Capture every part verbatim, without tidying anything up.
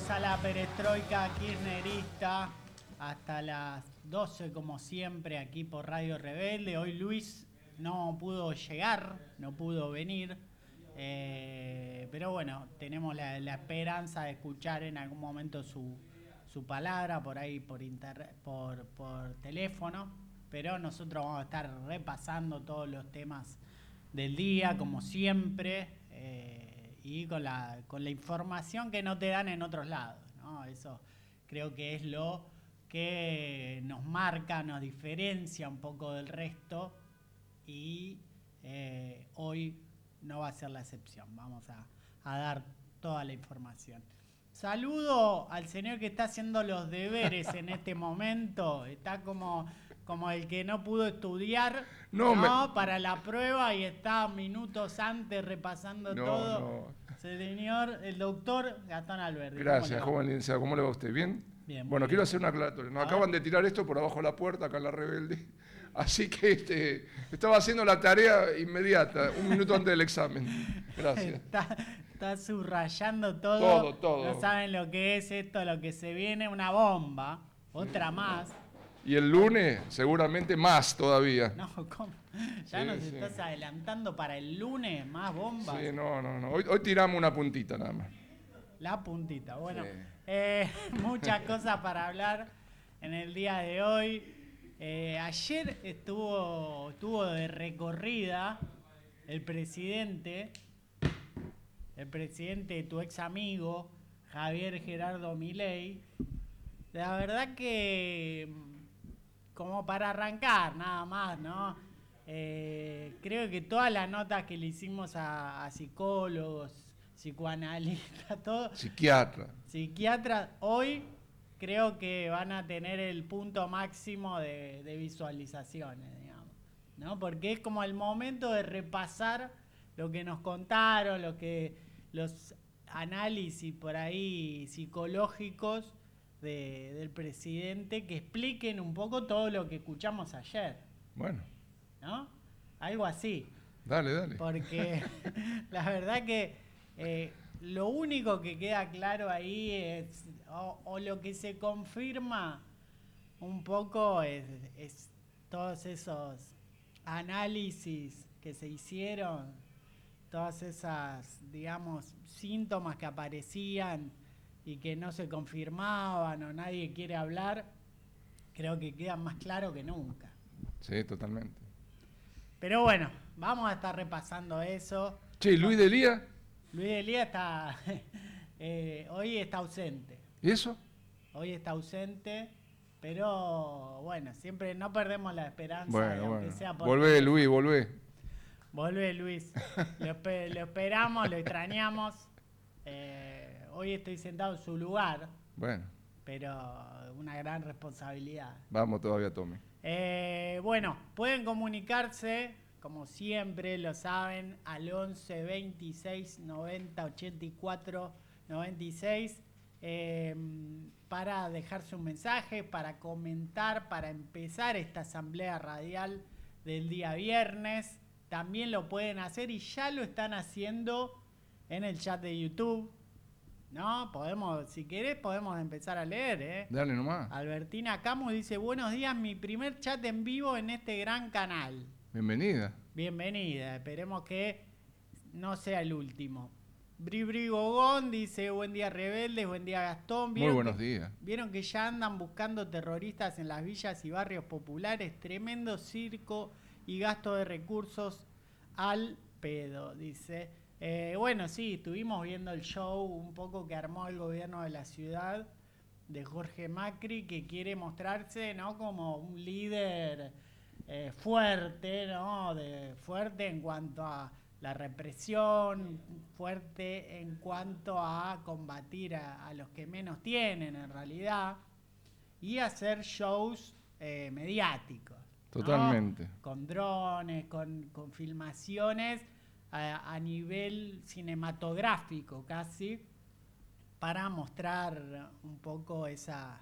Volvemos a la perestroika kirchnerista hasta las doce, como siempre, aquí por Radio Rebelde. Hoy Luis no pudo llegar, no pudo venir, eh, pero bueno, tenemos la, la esperanza de escuchar en algún momento su, su palabra por ahí, por, inter, por, por teléfono, pero nosotros vamos a estar repasando todos los temas del día, como siempre, eh, y con la, con la información que no te dan en otros lados, ¿no? Eso creo que es lo que nos marca, nos diferencia un poco del resto, y eh, hoy no va a ser la excepción. Vamos a, a dar toda la información. Saludo al señor que está haciendo los deberes en este momento. Está como, como el que no pudo estudiar no, ¿no? Me... para la prueba y está minutos antes repasando no, todo. No. Señor, el doctor Gastón Alberdi. Gracias, joven licenciado. ¿Cómo le va a usted? ¿Bien? Bien. Bueno, bien. quiero hacer una aclaratoria. Nos a acaban ver. de tirar esto por abajo de la puerta, acá en la Rebelde. Así que este, estaba haciendo la tarea inmediata, un minuto antes del examen. Gracias. Está, está subrayando todo. Todo, todo. No saben lo que es esto, lo que se viene, una bomba, otra más. Y el lunes, seguramente más todavía. No, ¿cómo? Ya sí, nos sí. estás adelantando para el lunes, más bombas. Sí, no, no, no. Hoy, hoy tiramos una puntita nada más. La puntita, bueno. Sí. Eh, muchas cosas para hablar en el día de hoy. Eh, ayer estuvo, estuvo de recorrida el presidente, el presidente de tu ex amigo, Javier Gerardo Milei. La verdad que, como para arrancar nada más, ¿no? Eh, creo que todas las notas que le hicimos a, a psicólogos, psicoanalistas, todo. Psiquiatra. Psiquiatras, hoy creo que van a tener el punto máximo de, de visualizaciones, digamos, ¿no? Porque es como el momento de repasar lo que nos contaron, lo que los análisis por ahí psicológicos de, del presidente, que expliquen un poco todo lo que escuchamos ayer. Bueno. ¿No? Algo así. Dale, dale. Porque la verdad que eh, lo único que queda claro ahí es, o, o lo que se confirma un poco es, es todos esos análisis que se hicieron, todas esas, digamos, síntomas que aparecían y que no se confirmaban o nadie quiere hablar, creo que quedan más claro que nunca. Sí, totalmente. Pero bueno, vamos a estar repasando eso. Che, ¿Luis Delía? Luis Delía está eh, hoy está ausente. ¿Y eso? Hoy está ausente, pero bueno, siempre no perdemos la esperanza. Bueno, de, aunque bueno. sea por volvé, Luis, volvé. Volvé, Luis. Lo, lo esperamos, lo extrañamos. Eh, hoy estoy sentado en su lugar. Bueno. Pero una gran responsabilidad. Vamos todavía, Tommy. Eh, bueno, pueden comunicarse, como siempre lo saben, al once veintiséis noventa ochenta y cuatro noventa y seis eh, para dejarse un mensaje, para comentar, para empezar esta asamblea radial del día viernes. También lo pueden hacer y ya lo están haciendo en el chat de YouTube. No, podemos, si querés podemos empezar a leer, ¿eh? Dale nomás. Albertina Camus dice, buenos días, mi primer chat en vivo en este gran canal. Bienvenida. Bienvenida, esperemos que no sea el último. Bribri Gogón dice, buen día rebeldes, buen día Gastón. Muy buenos que, días. Vieron que ya andan buscando terroristas en las villas y barrios populares, tremendo circo y gasto de recursos al pedo, dice. Eh, bueno, sí, estuvimos viendo el show un poco que armó el gobierno de la ciudad de Jorge Macri, que quiere mostrarse, ¿no?, como un líder eh, fuerte, ¿no?, de, fuerte en cuanto a la represión, fuerte en cuanto a combatir a, a los que menos tienen en realidad, y hacer shows eh, mediáticos. Totalmente. ¿No? Con drones, con, con filmaciones a, a nivel cinematográfico casi, para mostrar un poco esa,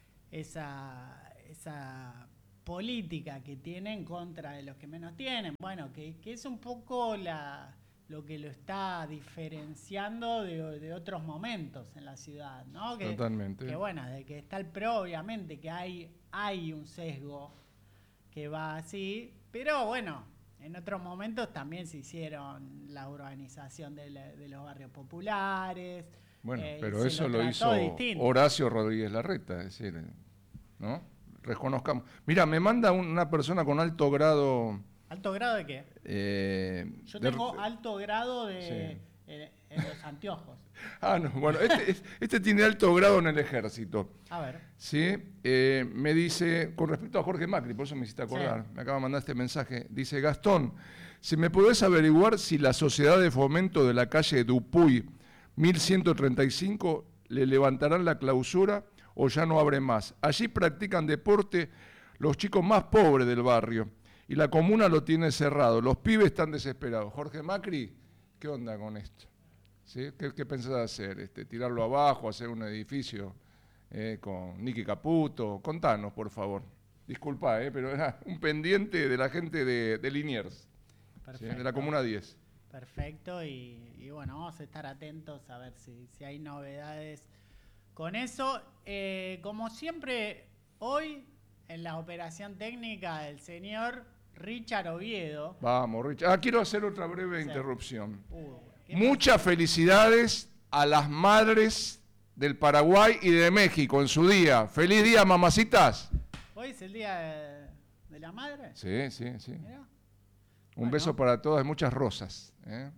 esa, esa política que tienen contra de los que menos tienen. Bueno, que, que es un poco la, lo que lo está diferenciando de, de otros momentos en la ciudad, ¿no? Que, Totalmente. Que bueno, de que está el P R O, obviamente, que hay, hay un sesgo que va así, pero bueno, en otros momentos también se hicieron la urbanización de, la, de los barrios populares. Bueno, eh, pero eso lo, lo hizo distinto. Horacio Rodríguez Larreta, es decir, ¿no? Reconozcamos. Mira, me manda una persona con alto grado... ¿Alto grado de qué? Eh, Yo tengo de, alto grado de sí. eh, en los anteojos. Ah, no, bueno, este, este tiene alto grado en el ejército. A ver. Sí, eh, me dice, con respecto a Jorge Macri, por eso me hiciste acordar, sí. Me acaba de mandar este mensaje, dice, Gastón, si me podés averiguar si la Sociedad de Fomento de la calle Dupuy, mil ciento treinta y cinco, le levantarán la clausura o ya no abre más. Allí practican deporte los chicos más pobres del barrio. Y la comuna lo tiene cerrado. Los pibes están desesperados. Jorge Macri, ¿qué onda con esto? ¿Sí? ¿Qué, qué pensás hacer? Este, ¿Tirarlo abajo, hacer un edificio eh, con Nicky Caputo? Contanos, por favor. Disculpa, eh, pero era un pendiente de la gente de, de Liniers, ¿sí? De la Comuna diez. Perfecto, y, y bueno, vamos a estar atentos a ver si, si hay novedades con eso. Eh, como siempre, hoy en la operación técnica del señor Richard Oviedo. Vamos, Richard. Ah, quiero hacer otra breve sí. interrupción. Uh, Muchas felicidades a las madres del Paraguay y de México en su día. ¡Feliz día, mamacitas! ¿Hoy es el día de, de la madre? Sí, sí, sí. Mirá. Un bueno. beso para todas, muchas rosas. ¿eh?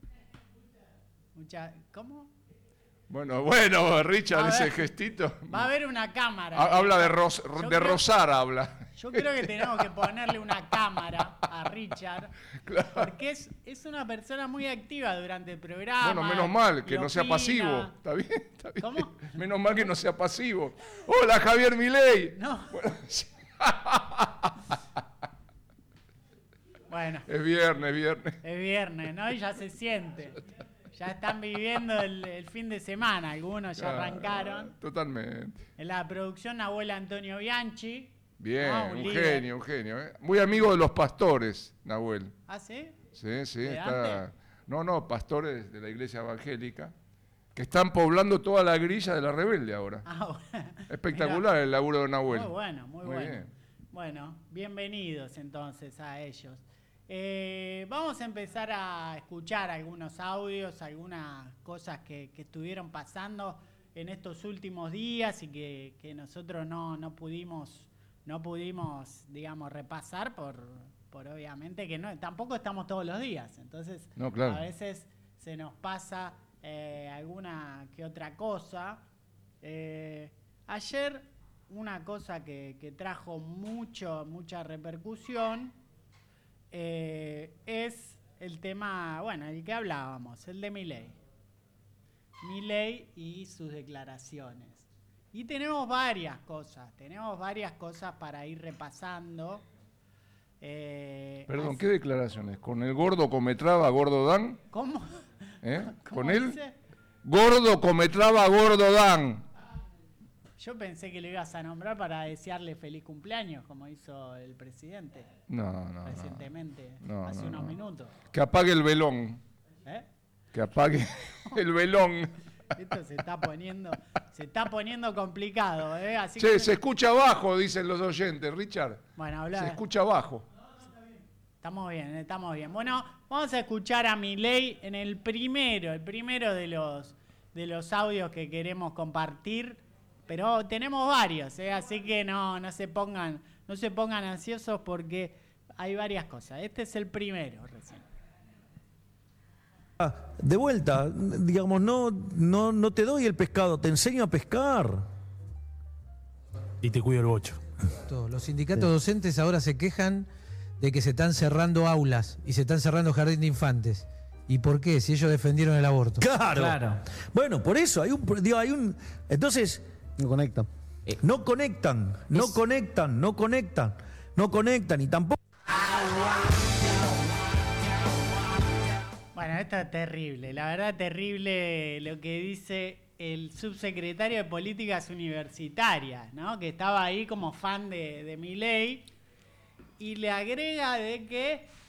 Mucha, ¿Cómo? Bueno, bueno, Richard, ese gestito. Va a haber una cámara. Habla de, ros, de creo, rosar, habla. Yo creo que tenemos que ponerle una cámara a Richard, claro. Porque es, es una persona muy activa durante el programa. Bueno, menos mal que no opina. sea pasivo. ¿Está bien? ¿Está bien? ¿Cómo? Menos mal que no sea pasivo. Hola, Javier Milei. No. Bueno, sí. Bueno. Es viernes, viernes. Es viernes, ¿no? Y ya se siente. Ya están viviendo el, el fin de semana, algunos ya ah, arrancaron. Totalmente. En la producción, Abuela Antonio Bianchi. Bien, ¿no? un, un genio, un genio. ¿eh? Muy amigo de los pastores, Nahuel. ¿Ah, sí? Sí, sí. Está... No, no, pastores de la iglesia evangélica, que están poblando toda la grilla de la rebelde ahora. Ah, bueno. Espectacular. Mirá. El laburo de Nahuel. Muy bueno, muy, muy bueno. Bien. Bueno, bienvenidos entonces a ellos. Eh, vamos a empezar a escuchar algunos audios, algunas cosas que, que estuvieron pasando en estos últimos días y que, que nosotros no, no pudimos, no pudimos, digamos, repasar por, por obviamente que no, tampoco estamos todos los días. Entonces, no, claro. A veces se nos pasa eh, alguna que otra cosa. Eh, ayer una cosa que, que trajo mucho, mucha repercusión. Eh, es el tema, bueno, el que hablábamos, el de Milei. Milei y sus declaraciones. Y tenemos varias cosas, tenemos varias cosas para ir repasando. Eh, Perdón, así, ¿qué declaraciones? ¿Con el gordo cometraba gordo Dan? ¿Cómo? ¿Eh? ¿Cómo ¿Con él? dice? Gordo cometraba gordo Dan. Yo pensé que lo ibas a nombrar para desearle feliz cumpleaños, como hizo el presidente. No, no, recientemente, no, hace no, unos no. minutos. Que apague el velón. ¿Eh? Que apague el velón. Esto se está poniendo, se está poniendo complicado, ¿eh? Así che, que... se escucha bajo, dicen los oyentes, Richard. Bueno, habla. Se escucha bajo. Estamos bien, estamos bien. Bueno, vamos a escuchar a Milei en el primero, el primero de los, de los audios que queremos compartir. Pero tenemos varios, ¿eh? Así que no, no se pongan, no se pongan ansiosos porque hay varias cosas. Este es el primero recién. De vuelta, digamos, no, no, no te doy el pescado, te enseño a pescar. Y te cuido el bocho. Los sindicatos sí. docentes ahora se quejan de que se están cerrando aulas y se están cerrando jardín de infantes. ¿Y por qué? Si ellos defendieron el aborto. Claro. claro. Bueno, por eso hay un, digo, hay un, entonces. No conectan. Eh, no conectan, no es... conectan, no conectan, no conectan y tampoco... Bueno, esto es terrible, la verdad terrible lo que dice el subsecretario de Políticas Universitarias, ¿no? Que estaba ahí como fan de, de Milei y le agrega de que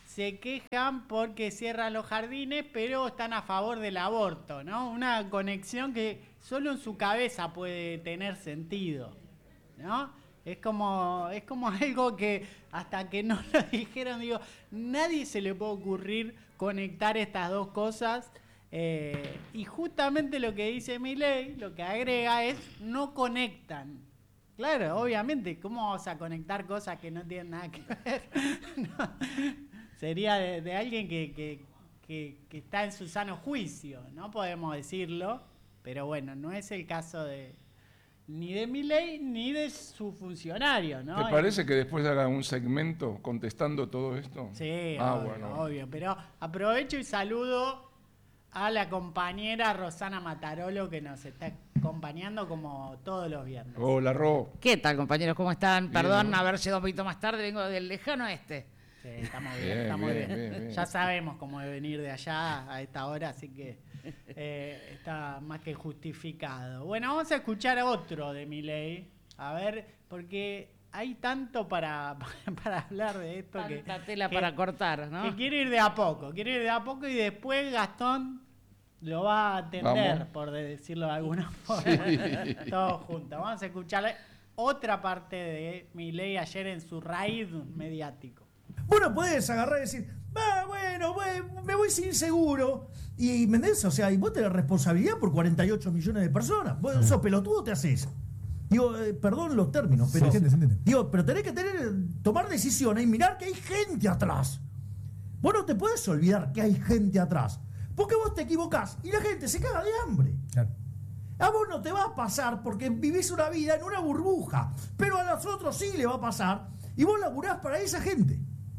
se quejan porque cierran los jardines, pero están a favor del aborto, ¿no? Una conexión que solo en su cabeza puede tener sentido, ¿no? Es como, es como algo que hasta que no lo dijeron, digo, nadie se le puede ocurrir conectar estas dos cosas. Eh, y justamente lo que dice Milei, lo que agrega es, no conectan. Claro, obviamente, ¿cómo vamos a conectar cosas que no tienen nada que ver? No. Sería de, de alguien que, que, que, que está en su sano juicio, no podemos decirlo, pero bueno, no es el caso de ni de Milei ni de su funcionario, ¿no? ¿Te parece que después haga un segmento contestando todo esto? Sí, ah, obvio, bueno. obvio, pero aprovecho y saludo a la compañera Rosana Matarolo, que nos está acompañando como todos los viernes. Hola, Ro. ¿Qué tal, compañeros? ¿Cómo están? Bien, Perdón ¿no? haber llegado un poquito más tarde, vengo del lejano este. Sí, estamos bien, Bien, estamos bien, bien. bien, bien. Ya sabemos cómo es venir de allá a esta hora, así que eh, está más que justificado. Bueno, vamos a escuchar a otro de Milei, a ver, porque hay tanto para, para hablar de esto que, Tanta tela que- para cortar, ¿no? que quiere ir de a poco, quiere ir de a poco y después Gastón lo va a atender, Vamos. por decirlo de alguna forma. Sí. Todos juntos. Vamos a escuchar otra parte de Milei ayer en su raid mediático. Vos no podés agarrar y decir, va, bueno, voy- me voy sin seguro. Y, ¿me entendés? O sea, y vos tenés responsabilidad por cuarenta y ocho millones de personas. Vos sos pelotudo, te haces. Digo, eh, perdón los términos, pero. Se entiende, se entiende. Digo, pero tenés que tener, tomar decisiones y mirar que hay gente atrás. Vos no te podés olvidar que hay gente atrás. Porque vos te equivocás y la gente se caga de hambre. Claro. A vos no te va a pasar porque vivís una vida en una burbuja, pero a los otros sí le va a pasar y vos laburás para esa gente.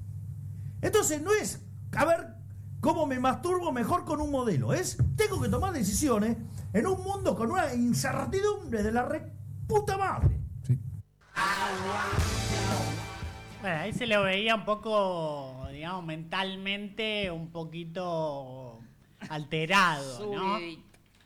Entonces no es, a ver, cómo me masturbo mejor con un modelo, es, tengo que tomar decisiones en un mundo con una incertidumbre de la re puta madre. Sí. Bueno, ahí se lo veía un poco, digamos, mentalmente un poquito alterado, ¿no? Subidito.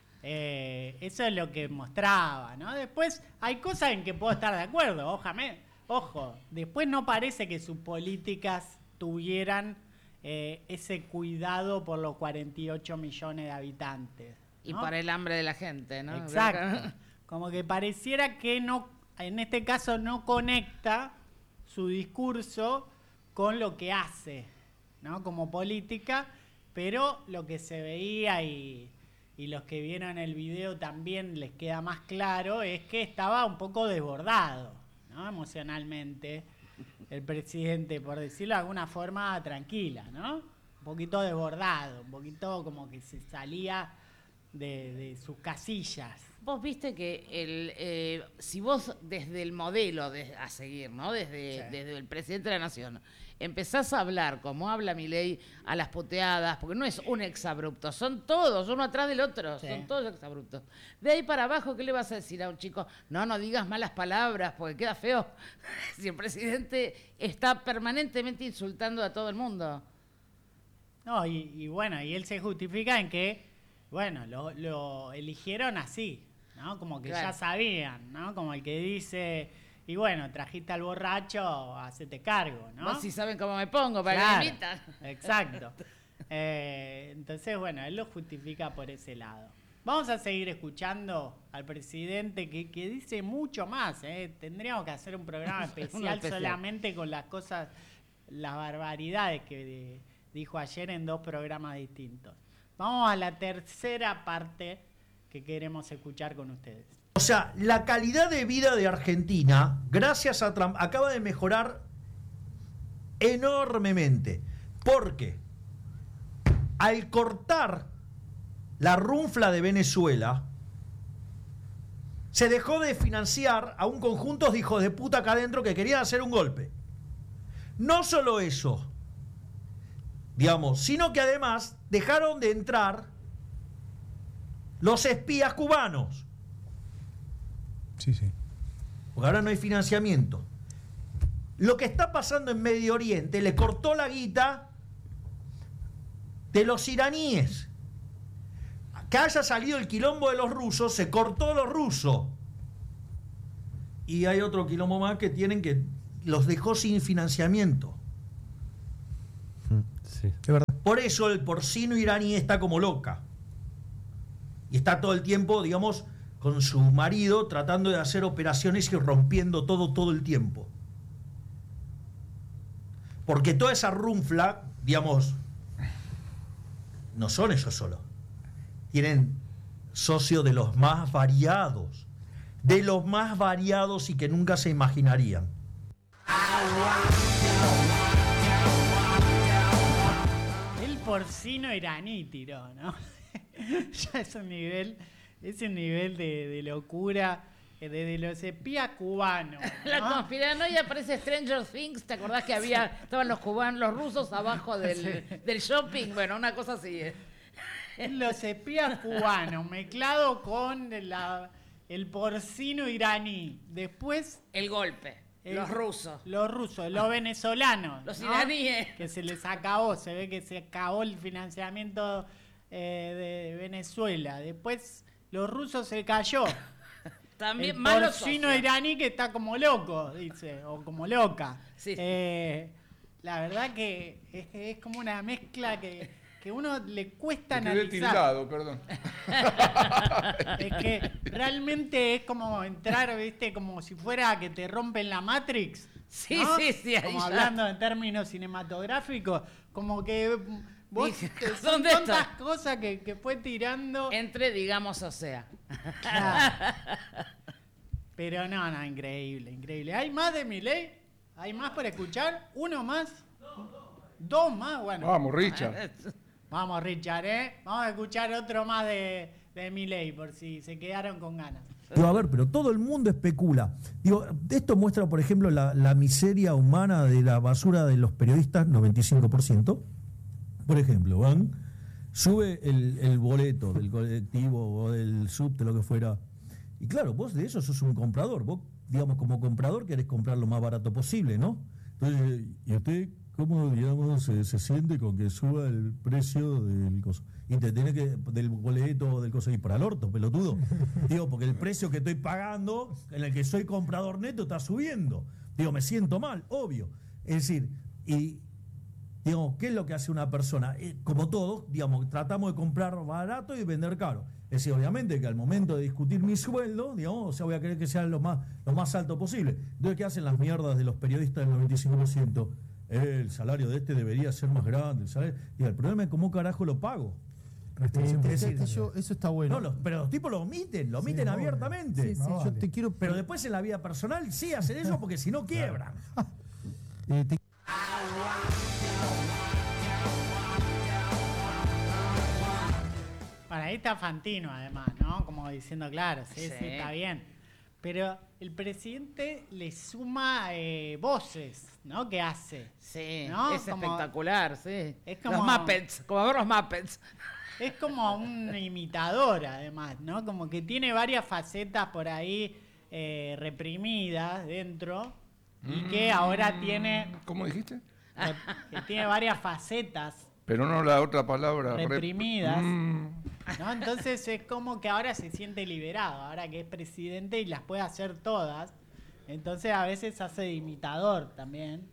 Eh, eso es lo que mostraba, ¿no? Después hay cosas en que puedo estar de acuerdo, ójame, ojo, después no parece que sus políticas tuvieran eh, ese cuidado por los cuarenta y ocho millones de habitantes. Y ¿no? para el hambre de la gente, ¿no? Exacto. Como que pareciera que no, en este caso no conecta su discurso con lo que hace, ¿no? Como política, pero lo que se veía y, y los que vieron el video también les queda más claro es que estaba un poco desbordado, ¿no? Emocionalmente, el presidente, por decirlo de alguna forma tranquila, ¿no? Un poquito desbordado, un poquito como que se salía de, de sus casillas. Vos viste que el, eh, si vos desde el modelo de, a seguir, ¿no? Desde, Sí. desde el presidente de la Nación, empezás a hablar como habla Milei a las puteadas, porque no es un exabrupto, son todos, uno atrás del otro, Sí. son todos exabruptos. De ahí para abajo, ¿qué le vas a decir a un chico? No, no digas malas palabras, porque queda feo. Si el presidente está permanentemente insultando a todo el mundo. No, y, y bueno, y él se justifica en que, bueno, lo, lo eligieron así, ¿no? Como que Claro. ya sabían, ¿no? Como el que dice, y bueno, trajiste al borracho, hacete cargo, ¿no? Vos sí saben cómo me pongo para Claro, que me imitan. exacto. Eh, entonces, bueno, él lo justifica por ese lado. Vamos a seguir escuchando al presidente que, que dice mucho más, ¿eh? Tendríamos que hacer un programa especial, especial. solamente con las cosas, las barbaridades que de- dijo ayer en dos programas distintos. Vamos a la tercera parte que queremos escuchar con ustedes. O sea, la calidad de vida de Argentina, gracias a Trump, acaba de mejorar enormemente. Porque al cortar la runfla de Venezuela, se dejó de financiar a un conjunto de hijos de puta acá adentro que querían hacer un golpe. No solo eso, digamos, sino que además dejaron de entrar los espías cubanos. Sí, sí. Porque ahora no hay financiamiento. Lo que está pasando en Medio Oriente le cortó la guita de los iraníes. Que haya salido el quilombo de los rusos, se cortó los rusos. Y hay otro quilombo más que tienen que los dejó sin financiamiento. Sí. Es verdad. Por eso el porcino iraní está como loca. Y está todo el tiempo, digamos, con su marido tratando de hacer operaciones y rompiendo todo, todo el tiempo. Porque toda esa runfla, digamos, no son ellos solos. Tienen socios de los más variados. De los más variados y que nunca se imaginarían. El porcino iraní tiró, ¿no? Ya es un nivel, es un nivel de, de locura, eh, de, de los espías cubanos, La ¿no? conspiranoia parece Stranger Things. ¿Te acordás que había estaban los cubanos, los rusos abajo del, del shopping? Bueno, una cosa así. ¿eh? Los espías cubanos mezclado con la, el porcino iraní. Después El golpe. el- los rusos. Los rusos, los venezolanos. Los ¿no? iraníes. Que se les acabó, se ve que se acabó el financiamiento eh, de Venezuela. Después los rusos se cayó. También el malos porcino socios. iraní que está como loco, dice, o como loca. Sí. Eh, la verdad que es, es como una mezcla que, que uno le cuesta Me quedé analizar. tildado, perdón. Es que realmente es como entrar, viste, como si fuera que te rompen la Matrix. Sí, ¿no? sí, sí, ahí Como ya. hablando en términos cinematográficos, como que vos Dice, son ¿dónde tantas está? cosas que, que fue tirando. Entre, digamos, o sea. Claro. Pero no, no, increíble, increíble. ¿Hay más de Milei? ¿Hay más para escuchar? ¿Uno más? ¿Dos más? Bueno. Vamos, Richard. Vamos, Richard, ¿eh? Vamos a escuchar otro más de, de Milei, por si se quedaron con ganas. Digo, a ver, pero todo el mundo especula. Digo, esto muestra, por ejemplo, la, la miseria humana de la basura de los periodistas, noventa y cinco por ciento. Por ejemplo, van, sube el, el boleto del colectivo o del subte, lo que fuera. Y claro, vos de eso sos un comprador. Vos, digamos, como comprador querés comprar lo más barato posible, ¿no? Entonces, ¿y usted cómo, digamos, se, se siente con que suba el precio del coso? Y te tenés que, del boleto o del coso, y para el orto, pelotudo. Digo, porque el precio que estoy pagando, en el que soy comprador neto, está subiendo. Digo, me siento mal, obvio. Es decir, y digamos, ¿qué es lo que hace una persona? Eh, como todos, digamos, tratamos de comprar barato y vender caro. Es decir, obviamente que al momento de discutir mi sueldo, digamos, o sea, voy a querer que sea lo más, lo más alto posible. Entonces, ¿qué hacen las mierdas de los periodistas del noventa y cinco por ciento? Eh, el salario de este debería ser más grande. El, salario... Digo, el problema es cómo carajo lo pago. Restricción. Es decir, Eso, eso está bueno. No, los- pero los tipos lo omiten, lo Sí, omiten no, abiertamente. sí, sí, yo te quiero. Pero después en la vida personal sí hacen eso porque si no quiebran. eh, te- Para ahí está Fantino, además, ¿no? Como diciendo, claro, sí, sí, Sí. está bien. Pero el presidente le suma eh, voces, ¿no? Que hace. Sí, ¿No? es Como- espectacular, sí. es como- Los Muppets, como ver los Muppets. Es como un imitador, además, ¿no? Como que tiene varias facetas por ahí eh, reprimidas dentro y que ahora tiene, ¿Cómo dijiste? que tiene varias facetas, Pero no la otra palabra. rep- Reprimidas. Mm, ¿no? Entonces es como que ahora se siente liberado, ahora que es presidente y las puede hacer todas. Entonces a veces hace de imitador también.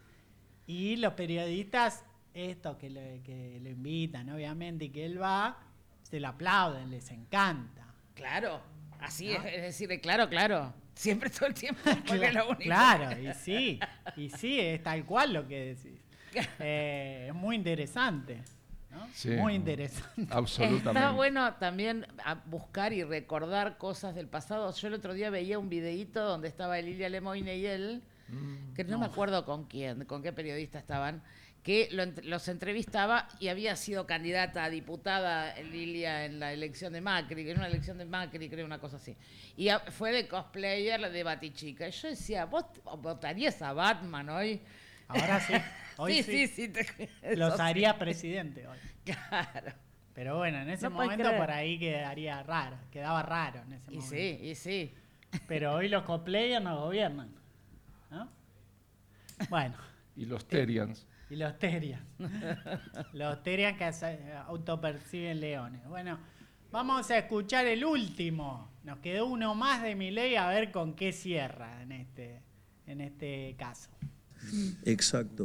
Y los periodistas, estos que le, que le invitan, obviamente, y que él va, se lo aplauden, les encanta. Claro, así es, es decir, claro, claro. Siempre todo el tiempo, porque es lo único. Claro, y sí, y sí, es tal cual lo que decís. Eh, es muy interesante, ¿no? Sí. Muy interesante. absolutamente. Está bueno también a buscar y recordar cosas del pasado. Yo el otro día veía un videíto donde estaba Lilia Lemoyne y él, que no, me acuerdo con quién, con qué periodista estaban, que lo ent- los entrevistaba y había sido candidata a diputada Lilia en la elección de Macri, en una elección de Macri, creo, una cosa así. Y a- fue de cosplayer de Batichica. Y yo decía, ¿vos t- votarías a Batman hoy? Ahora sí, hoy sí, sí, sí, sí. te- los eso sí. haría presidente hoy. Claro. Pero bueno, en ese No puedes momento creer. por ahí quedaría raro, quedaba raro en ese Y momento. sí, y sí. Pero hoy los cosplayers no gobiernan, ¿no? Bueno, Y los Terians. y los Terian. Los Terian que se autoperciben leones. Bueno, vamos a escuchar el último. Nos quedó uno más de Milei a ver con qué cierra en este, en este caso. Exacto.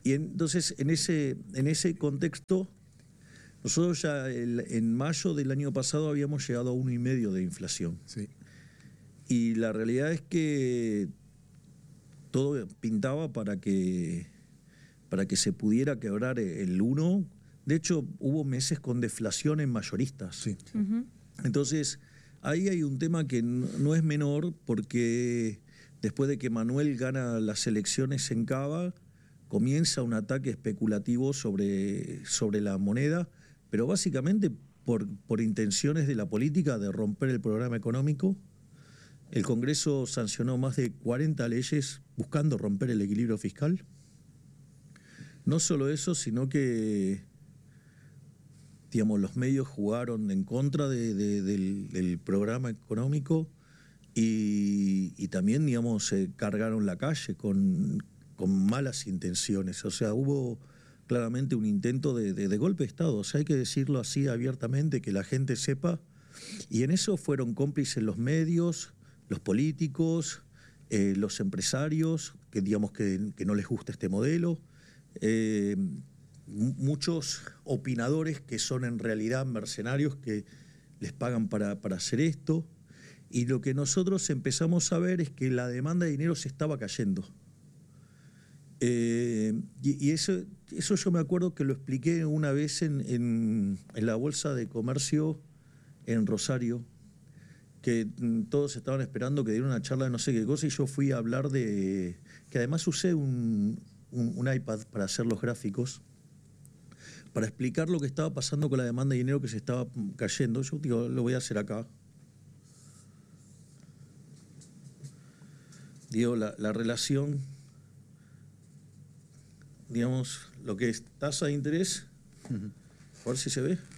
Y entonces, en ese, en ese contexto, nosotros ya el, en mayo del año pasado habíamos llegado a uno y medio de inflación. Sí. Y la realidad es que todo pintaba para que, para que se pudiera quebrar el uno. De hecho, hubo meses con deflación en mayoristas. Sí. Entonces, ahí hay un tema que no, no es menor, porque después de que Manuel gana las elecciones en Cava, comienza un ataque especulativo sobre, sobre la moneda, pero básicamente por, por intenciones de la política de romper el programa económico. El Congreso sancionó más de cuarenta leyes buscando romper el equilibrio fiscal. No solo eso, sino que, digamos, los medios jugaron en contra de, de, del, del programa económico y, y también, digamos, se cargaron la calle con, con malas intenciones. O sea, hubo claramente un intento de, de, de golpe de Estado. O sea, hay que decirlo así abiertamente, que la gente sepa. Y en eso fueron cómplices los medios, los políticos, eh, los empresarios, que digamos que, que no les gusta este modelo, eh, muchos opinadores que son en realidad mercenarios que les pagan para, para hacer esto. Y lo que nosotros empezamos a ver es que la demanda de dinero se estaba cayendo. Eh, y y eso, eso yo me acuerdo que lo expliqué una vez en, en, en la Bolsa de Comercio en Rosario, que mm, todos estaban esperando que diera una charla de no sé qué cosa, y yo fui a hablar de... que además usé un, un, un iPad para hacer los gráficos, para explicar lo que estaba pasando con la demanda de dinero que se estaba cayendo. Yo digo, lo voy a hacer acá. Digo, la, la relación, digamos, lo que es tasa de interés, a ver si se ve.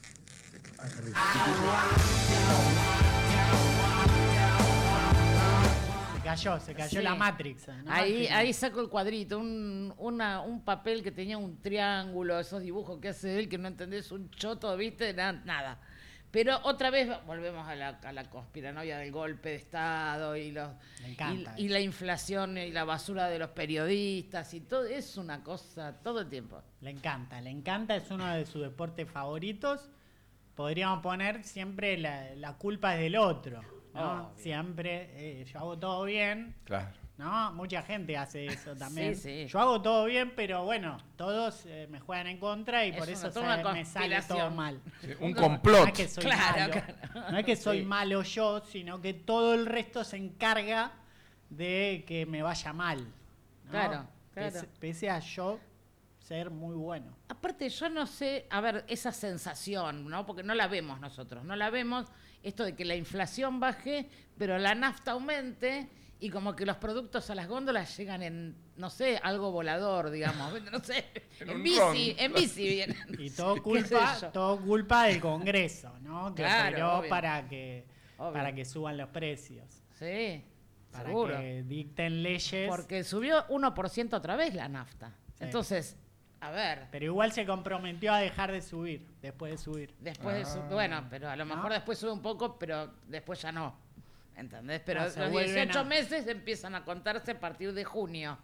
Se cayó, se cayó Sí. la Matrix. ¿no? Ahí, Al final. ahí saco el cuadrito, un, una, un papel que tenía un triángulo, esos dibujos que hace él que no entendés un choto, ¿viste? Na- nada. Pero otra vez volvemos a la, a la conspiranoia del golpe de Estado y, los, Me encanta y, y la inflación y la basura de los periodistas y todo. Es una cosa todo el tiempo. Le encanta, le encanta, es uno de sus deportes favoritos. Podríamos poner siempre la, la culpa es del otro, ¿no? Obvio. Siempre, eh, yo hago todo bien, Claro. ¿no? Mucha gente hace eso también. Sí, sí. Yo hago todo bien, pero bueno, todos eh, me juegan en contra y Es por una- eso toda una sale- me sale conspiración. todo mal. Sí, un No complot. es que soy Claro, malo, claro. no es que soy Sí. malo yo, sino que todo el resto se encarga de que me vaya mal, ¿no? Claro, claro. Pese, pese a yo ser muy bueno. Aparte, yo no sé, a ver, esa sensación, ¿no? Porque no la vemos nosotros, no la vemos, esto de que la inflación baje, pero la nafta aumente y como que los productos a las góndolas llegan en, no sé, algo volador, digamos, no sé, En en, un bici, ron. en bici vienen. Y todo ¿Qué culpa, sé yo? todo culpa del Congreso, ¿no? Que Claro, operó obvio. para que Obvio. para que suban los precios, Sí, para seguro. que dicten leyes. Porque subió uno por ciento otra vez la nafta. Sí. Entonces, a ver, Pero igual se comprometió a dejar de subir, después de subir. después de Ah. su- bueno, pero a lo mejor ¿No? después sube un poco, pero después ya no. ¿Entendés? Pero Ah, se los vuelven dieciocho a- meses empiezan a contarse a partir de junio.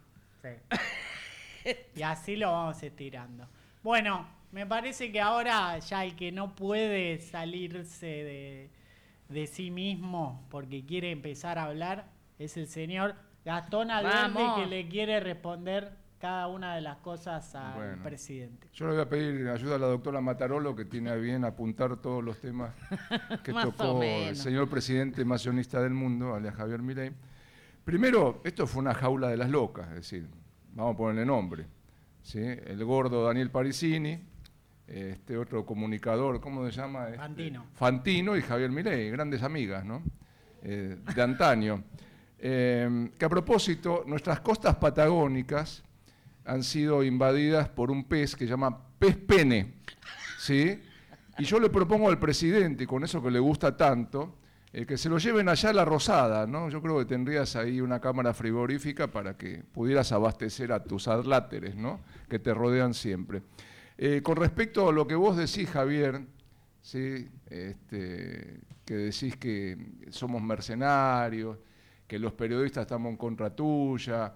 Y así lo vamos estirando. Bueno, me parece que ahora ya el que no puede salirse de, de sí mismo porque quiere empezar a hablar es el señor Gastón Alberdi, Vamos. que le quiere responder cada una de las cosas al Bueno. presidente. Yo le voy a pedir ayuda a la doctora Matarolo, que tiene a bien apuntar todos los temas que Más o tocó el menos. señor presidente más sionista del mundo, alias Javier Milei. Primero, esto fue una jaula de las locas, es decir, vamos a ponerle nombre. ¿Sí? El gordo Daniel Parisini, este otro comunicador, ¿cómo se llama? Este, Fantino. Fantino y Javier Milei, grandes amigas, ¿no? Eh, de antaño. Eh, que a propósito, nuestras costas patagónicas han sido invadidas por un pez que se llama pez pene, ¿sí? Y yo le propongo al presidente, con eso que le gusta tanto, eh, que se lo lleven allá a la Rosada, ¿no? Yo creo que tendrías ahí una cámara frigorífica para que pudieras abastecer a tus adláteres, ¿no? Que te rodean siempre. Eh, con respecto a lo que vos decís, Javier, ¿sí? Este, que decís que somos mercenarios, que los periodistas estamos en contra tuya.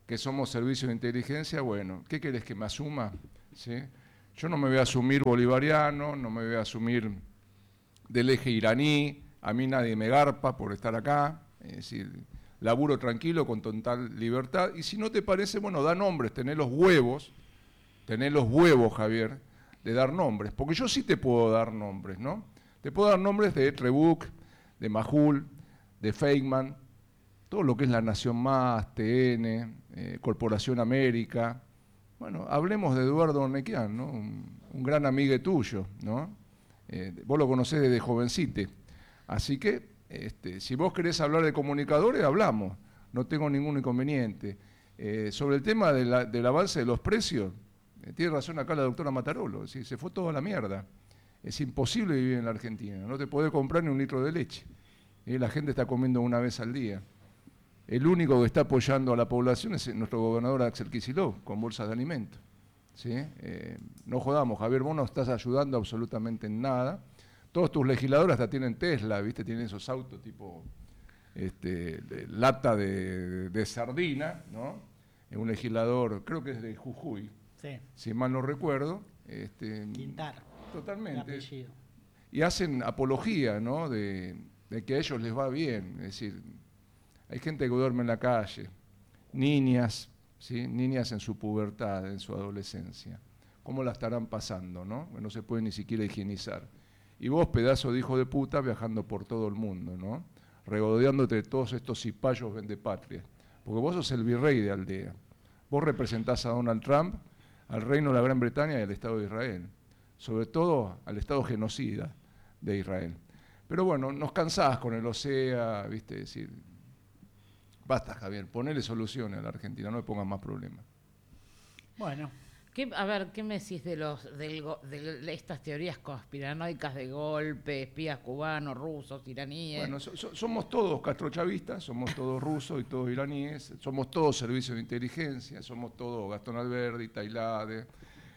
que somos servicio de inteligencia, bueno, ¿qué querés que me asuma? ¿Sí? Yo no me voy a asumir bolivariano, no me voy a asumir del eje iraní, a mí nadie me garpa por estar acá, es decir, laburo tranquilo, con total libertad, y si no te parece, bueno, da nombres, tenés los huevos, tenés los huevos, Javier, de dar nombres, porque yo sí te puedo dar nombres, ¿no? Te puedo dar nombres de Trebuch, de Majul, de Feynman, todo lo que es La Nación Más, T N, eh, Corporación América. Bueno, hablemos de Eduardo Ornequian, ¿no? Un, un gran amigo tuyo, ¿no? Eh, vos lo conocés desde jovencite. Así que, este, si vos querés hablar de comunicadores, hablamos. No tengo ningún inconveniente. Eh, sobre el tema de la, del avance de los precios, eh, tiene razón acá la doctora Matarolo, ¿sí? Se fue toda la mierda. Es imposible vivir en la Argentina. No te podés comprar ni un litro de leche. ¿Eh? La gente está comiendo una vez al día. El único que está apoyando a la población es nuestro gobernador Axel Kicillof, con bolsas de alimentos. ¿Sí? Eh, no jodamos, Javier, vos no estás ayudando absolutamente en nada. Todos tus legisladores hasta tienen Tesla, ¿viste? Tienen esos autos tipo este, de lata de, de sardina, ¿no? Un legislador, creo que es de Jujuy, Sí. si mal no recuerdo. Este, Quintar. Totalmente. El apellido. Y hacen apología, ¿no? De, de que a ellos les va bien, es decir, hay gente que duerme en la calle, niñas, ¿sí? Niñas en su pubertad, en su adolescencia. ¿Cómo la estarán pasando, no? No se puede ni siquiera higienizar. Y vos, pedazo de hijo de puta, viajando por todo el mundo, ¿no? Regodeándote de todos estos cipayos vendepatria. Porque vos sos el virrey de Aldea. Vos representás a Donald Trump, al Reino de la Gran Bretaña y al Estado de Israel. Sobre todo al Estado genocida de Israel. Pero bueno, nos cansás con el O C E A, ¿viste? Es decir, basta, Javier, ponele soluciones a la Argentina, no me pongas más problemas. Bueno, ¿Qué, a ver, ¿qué me decís de, los, del go- de estas teorías conspiranoicas de golpe, espías cubanos, rusos, iraníes? Bueno, so- so- somos todos castrochavistas, somos todos rusos y todos iraníes, somos todos servicios de inteligencia, somos todos Gastón Alberdi, Tailade,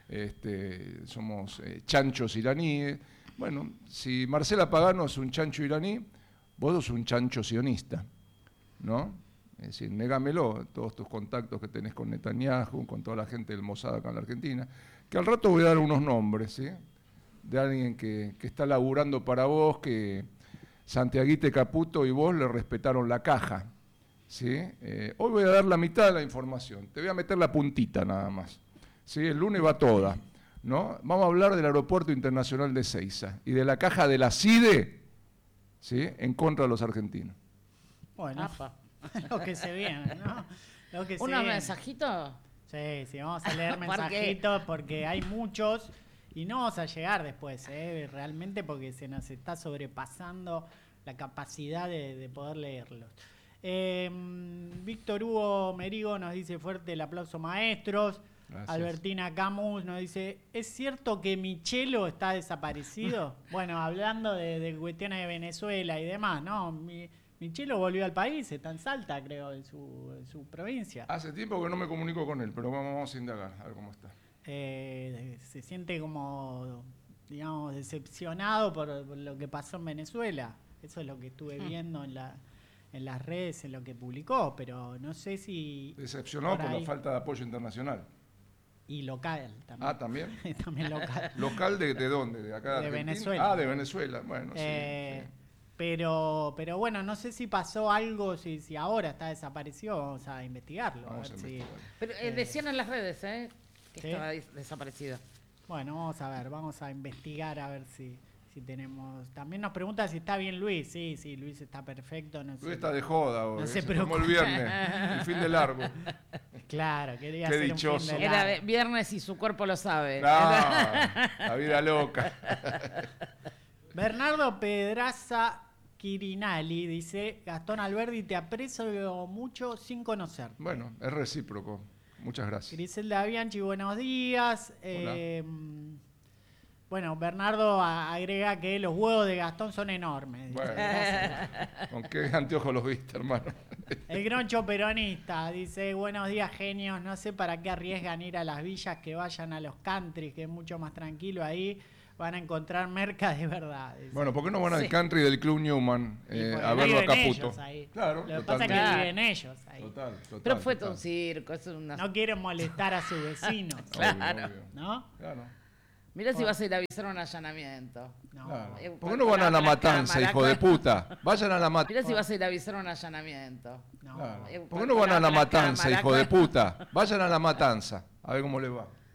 este, somos eh, chanchos iraníes. Bueno, si Marcela Pagano es un chancho iraní, vos sos un chancho sionista, ¿no? Es decir, négamelo, todos tus contactos que tenés con Netanyahu, con toda la gente del Mossad acá en la Argentina, que al rato voy a dar unos nombres, ¿sí? De alguien que, que está laburando para vos, que Santiaguite Caputo y vos le respetaron la caja, ¿sí? Eh, hoy voy a dar la mitad de la información, te voy a meter la puntita nada más, ¿sí? El lunes va toda, ¿no? Vamos a hablar del Aeropuerto Internacional de Ezeiza y de la caja de la CIDE, ¿sí? En contra de los argentinos. bueno, Apa. lo que se viene, ¿no? Lo que se ¿Unos viene. mensajitos? Sí, sí, vamos a leer ¿Por qué? mensajitos porque hay muchos y no vamos a llegar después, ¿eh? Realmente porque se nos está sobrepasando la capacidad de, de poder leerlos. Eh, Víctor Hugo Merigo nos dice fuerte el aplauso maestros. Gracias. Albertina Camus nos dice, ¿es cierto que Michelo está desaparecido? Bueno, hablando de, de cuestiones de Venezuela y demás, ¿no? Mi, Michelo volvió al país, está en Salta, creo, en su, en su provincia. Hace tiempo que no me comunico con él, pero vamos, vamos a indagar, a ver cómo está. Eh, se siente como, digamos, decepcionado por, por lo que pasó en Venezuela. Eso es lo que estuve viendo en, la, en las redes, en lo que publicó, pero no sé si... Decepcionado por por la ahí- falta de apoyo internacional. Y local también. Ah, ¿también? También local. ¿Local de, de dónde? ¿De acá de, De Argentina? Venezuela. Ah, de Venezuela. Bueno, sí, Eh, sí. Pero, pero bueno, no sé si pasó algo, si, si ahora está desaparecido, vamos a investigarlo. a Vamos a ver si- investigar. Pero eh, decían en las redes, ¿eh? Que ¿Sí? estaba des- desaparecido. Bueno, vamos a ver, vamos a investigar a ver si, si tenemos... También nos pregunta si está bien Luis. Sí, sí, Luis está perfecto. No Luis sé. está de joda hoy. No ¿eh? se tomó el preocupe. viernes, el fin de largo. Claro, quería Qué hacer dichoso. un fin de Era largo. de- viernes y su cuerpo lo sabe. No, la vida loca. Bernardo Pedraza Quirinali dice, Gastón Alberdi, te aprecio mucho sin conocerte. Bueno, es recíproco. Muchas gracias. Griselda Bianchi, buenos días. Eh, bueno, Bernardo a- agrega que los huevos de Gastón son enormes. Bueno. Gracias. ¿Con qué anteojos los viste, hermano? El Groncho peronista dice, buenos días genios, no sé para qué arriesgan ir a las villas, que vayan a los countries, que es mucho más tranquilo ahí. van a encontrar merca de verdad. dice. Bueno, ¿por qué no van al Sí. country del Club Newman Y eh, porque a verlo a viven Caputo? ellos ahí. Claro, Lo que pasa es que totalmente. viven ellos ahí. Total, total, Pero fue todo total. un circo, es una... No quieren molestar a sus vecinos. Obvio, Claro. obvio. ¿No? Claro, Mira si vas a ir a avisar un allanamiento. No. claro. Eh, ¿Por qué no van a la con la matanza, cámara, hijo de claro. puta? Vayan a la Mira matanza. si vas a ir a avisar un allanamiento. No. Claro. Eh, ¿Por qué no van a con la la matanza, cámara, hijo de claro. puta? Vayan a la matanza. A ver cómo les va.